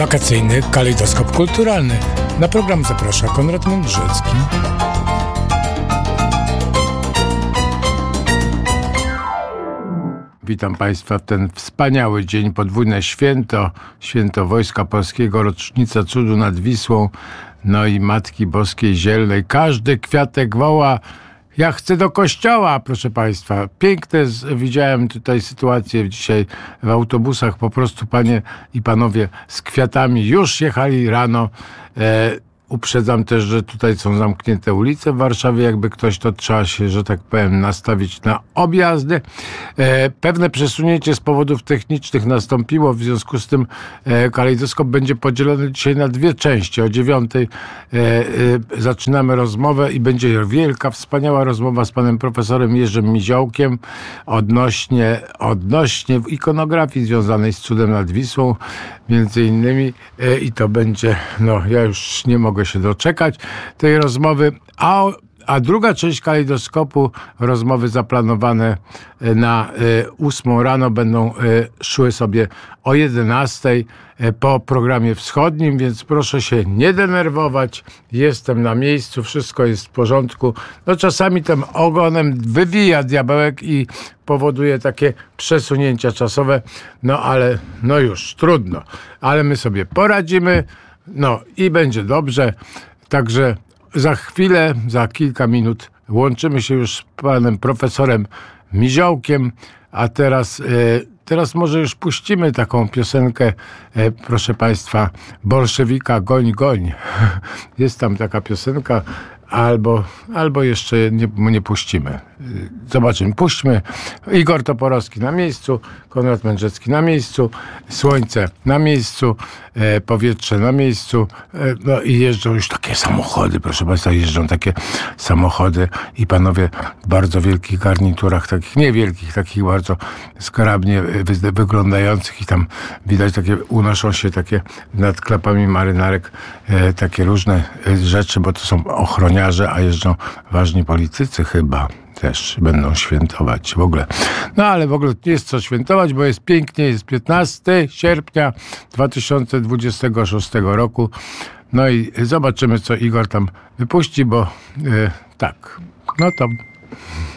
Wakacyjny kalejdoskop kulturalny. Na program zaprasza Konrad Mędrzecki. Witam Państwa w ten wspaniały dzień, podwójne święto, święto Wojska Polskiego, rocznica cudu nad Wisłą, no i Matki Boskiej Zielnej. Każdy kwiatek woła: ja chcę do kościoła, proszę Państwa. Piękne widziałem tutaj sytuacje dzisiaj w autobusach. Po prostu panie i panowie z kwiatami już jechali rano. Uprzedzam też, że tutaj są zamknięte ulice w Warszawie. Jakby ktoś, to trzeba się, że tak powiem, nastawić na objazdy. Pewne przesunięcie z powodów technicznych nastąpiło. W związku z tym kalejdoskop będzie podzielony dzisiaj na dwie części. O 9:00 zaczynamy rozmowę i będzie wielka, wspaniała rozmowa z panem profesorem Jerzym Miziołkiem odnośnie ikonografii związanej z cudem nad Wisłą, między innymi. I to będzie, ja już nie mogę się doczekać tej rozmowy. A druga część kalejdoskopu, rozmowy zaplanowane na 8:00 rano, będą szły sobie o 11:00 po programie wschodnim, więc proszę się nie denerwować. Jestem na miejscu, wszystko jest w porządku. Czasami tym ogonem wywija diabełek i powoduje takie przesunięcia czasowe, ale już trudno. Ale my sobie poradzimy, i będzie dobrze. Także za chwilę, za kilka minut łączymy się już z panem profesorem Miziołkiem, a teraz może już puścimy taką piosenkę, proszę Państwa, Bolszewika Goń, goń. Jest tam taka piosenka, albo jeszcze nie puścimy. Zobaczymy. Puśćmy. Igor Toporowski na miejscu, Konrad Mędrzecki na miejscu, słońce na miejscu, powietrze na miejscu. I jeżdżą już takie samochody, proszę Państwa, jeżdżą takie samochody i panowie w bardzo wielkich garniturach, takich niewielkich, takich bardzo skrabnie wyglądających, i tam widać unoszą się takie nad klapami marynarek takie różne rzeczy, bo to są ochroniarze, a jeżdżą ważni politycy chyba. Też będą świętować w ogóle. Ale w ogóle nie jest co świętować, bo jest pięknie, jest 15 sierpnia 2026 roku. I zobaczymy, co Igor tam wypuści, bo to